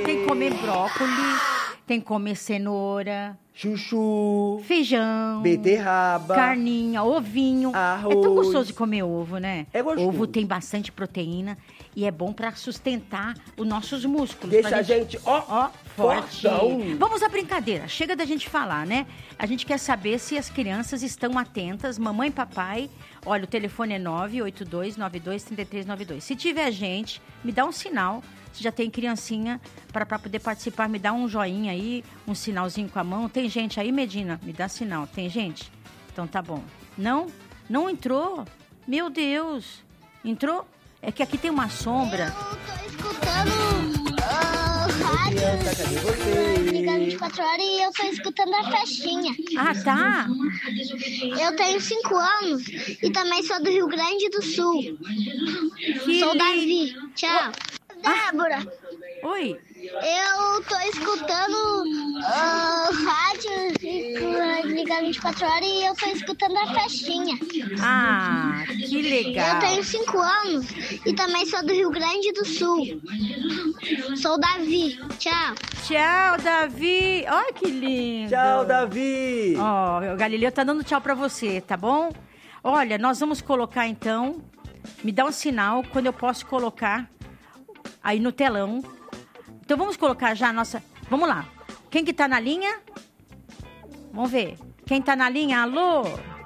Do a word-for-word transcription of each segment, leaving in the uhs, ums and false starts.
Tem que comer brócolis, tem que comer cenoura, chuchu, feijão, beterraba, carninha, ovinho. arroz. É tão gostoso de comer ovo, né? É gostoso. Ovo tem bastante proteína e é bom pra sustentar os nossos músculos. Deixa pra a gente, ó, ó, forte. fortão. Vamos à brincadeira. Chega da gente falar, né? A gente quer saber se as crianças estão atentas. Mamãe e papai, olha, o telefone é nove oito dois nove dois três três nove dois. Se tiver gente, me dá um sinal. Se já tem criancinha para poder participar, me dá um joinha aí, um sinalzinho com a mão. Tem gente aí, Medina? Me dá sinal. Tem gente? Então tá bom. Não? Não entrou? Meu Deus. Entrou? É que aqui tem uma sombra. Eu tô escutando uh, rádio ligado vinte e quatro horas e eu tô escutando a festinha. Ah, tá. Eu tenho cinco anos e também sou do Rio Grande do Sul. Que Sou lindo. Davi. Tchau. Débora, Oi. eu tô escutando uh, rádio ligado vinte e quatro horas e eu tô escutando a festinha. Ah, que legal. Eu tenho cinco anos e também sou do Rio Grande do Sul. Sou Davi. Tchau. Tchau, Davi. Olha que lindo. Tchau, Davi. Ó, o Galileu tá dando tchau pra você, tá bom? Olha, nós vamos colocar então, me dá um sinal quando eu posso colocar aí no telão. Então vamos colocar já a nossa... Vamos lá. Quem que tá na linha? Vamos ver. Quem tá na linha? Alô?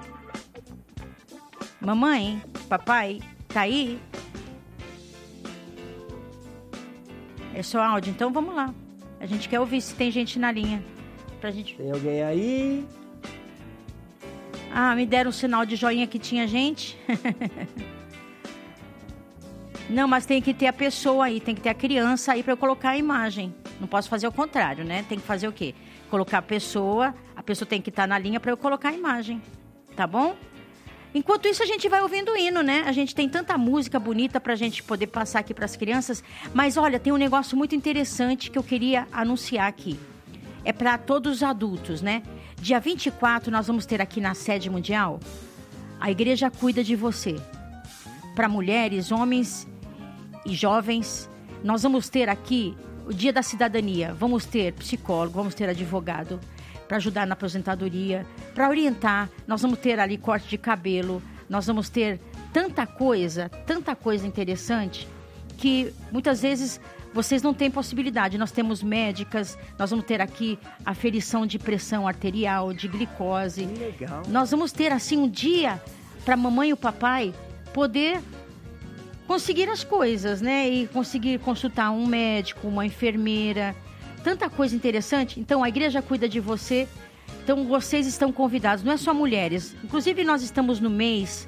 Mamãe? Papai? Tá aí? É só áudio, então vamos lá. A gente quer ouvir se tem gente na linha. Pra gente... Tem alguém aí? Ah, me deram um sinal de joinha que tinha gente. Não, mas tem que ter a pessoa aí, tem que ter a criança aí para eu colocar a imagem. Não posso fazer o contrário, né? Tem que fazer o quê? Colocar a pessoa, a pessoa tem que estar na linha para eu colocar a imagem. Tá bom? Enquanto isso, a gente vai ouvindo o hino, né? A gente tem tanta música bonita pra gente poder passar aqui para as crianças. Mas, olha, tem um negócio muito interessante que eu queria anunciar aqui. É para todos os adultos, né? Dia vinte e quatro, nós vamos ter aqui na sede mundial, a igreja cuida de você. Para mulheres, homens e jovens, nós vamos ter aqui o Dia da Cidadania. Vamos ter psicólogo, vamos ter advogado para ajudar na aposentadoria, para orientar. Nós vamos ter ali corte de cabelo, nós vamos ter tanta coisa, tanta coisa interessante que muitas vezes vocês não têm possibilidade. Nós temos médicas, nós vamos ter aqui aferição de pressão arterial, de glicose. Que legal. Nós vamos ter assim um dia para a mamãe e o papai poder conseguir as coisas, né? E conseguir consultar um médico, uma enfermeira, tanta coisa interessante. Então, a igreja cuida de você. Então, vocês estão convidados, não é só mulheres. Inclusive, nós estamos no mês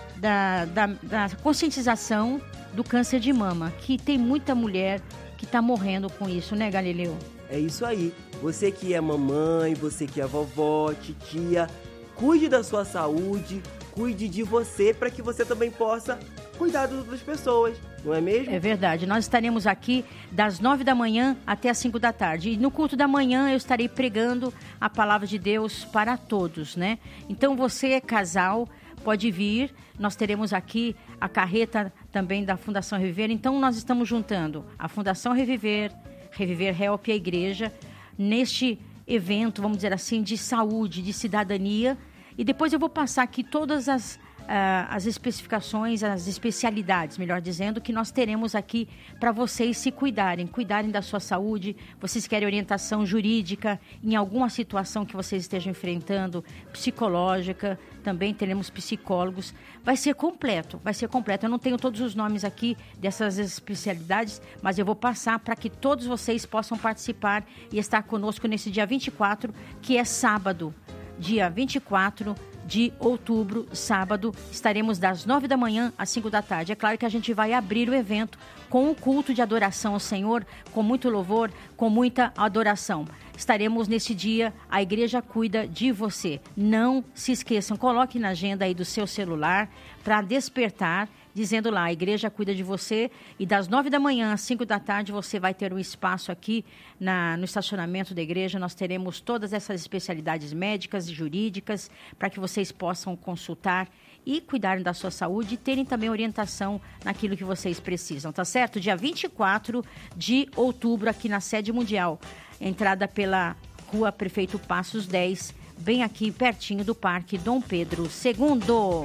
da, da, da conscientização do câncer de mama, que tem muita mulher que está morrendo com isso, né, Galileu? É isso aí. Você que é mamãe, você que é vovó, titia, cuide da sua saúde, cuide de você para que você também possa cuidar das outras pessoas, não é mesmo? É verdade. Nós estaremos aqui das nove da manhã até as cinco da tarde. E no culto da manhã eu estarei pregando a palavra de Deus para todos, né? Então você é casal, pode vir. Nós teremos aqui a carreta também da Fundação Reviver. Então nós estamos juntando a Fundação Reviver, Reviver Help e a igreja neste evento, vamos dizer assim, de saúde, de cidadania. E depois eu vou passar aqui todas as Uh, as especificações, as especialidades, melhor dizendo, que nós teremos aqui para vocês se cuidarem, cuidarem da sua saúde. Vocês querem orientação jurídica em alguma situação que vocês estejam enfrentando, psicológica, também teremos psicólogos. Vai ser completo, vai ser completo. Eu não tenho todos os nomes aqui dessas especialidades, mas eu vou passar para que todos vocês possam participar e estar conosco nesse dia vinte e quatro, que é sábado, dia vinte e quatro de outubro, sábado, estaremos das nove da manhã às cinco da tarde. É claro que a gente vai abrir o evento com um culto de adoração ao Senhor, com muito louvor, com muita adoração. Estaremos nesse dia, a igreja cuida de você. Não se esqueçam, coloque na agenda aí do seu celular para despertar, dizendo lá, a igreja cuida de você, e das nove da manhã às cinco da tarde você vai ter um espaço aqui na, no estacionamento da igreja. Nós teremos todas essas especialidades médicas e jurídicas para que vocês possam consultar e cuidarem da sua saúde e terem também orientação naquilo que vocês precisam, tá certo? Dia vinte e quatro de outubro, aqui na sede mundial. Entrada pela Rua Prefeito Passos dez, bem aqui pertinho do Parque Dom Pedro segundo.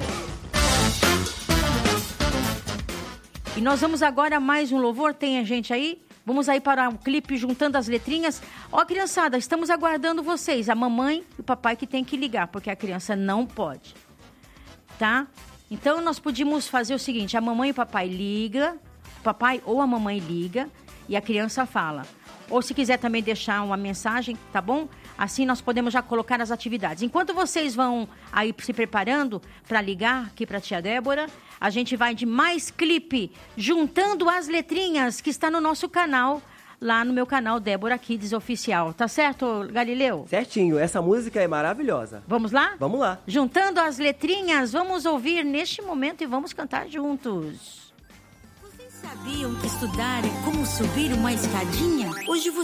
E nós vamos agora a mais um louvor. Tem a gente aí? Vamos aí para o clipe Juntando as Letrinhas. Ó, criançada, estamos aguardando vocês. A mamãe e o papai que tem que ligar, porque a criança não pode. Tá? Então, nós podíamos fazer o seguinte. A mamãe e o papai liga, o papai ou a mamãe liga e a criança fala. Ou se quiser também deixar uma mensagem, tá bom? Assim nós podemos já colocar as atividades. Enquanto vocês vão aí se preparando para ligar aqui para a tia Débora, a gente vai de mais clipe, Juntando as Letrinhas, que está no nosso canal, lá no meu canal Débora Kids Oficial. Tá certo, Galileu? Certinho, essa música é maravilhosa. Vamos lá? Vamos lá. Juntando as Letrinhas, vamos ouvir neste momento e vamos cantar juntos. Sabiam que estudar é como subir uma escadinha? Hoje você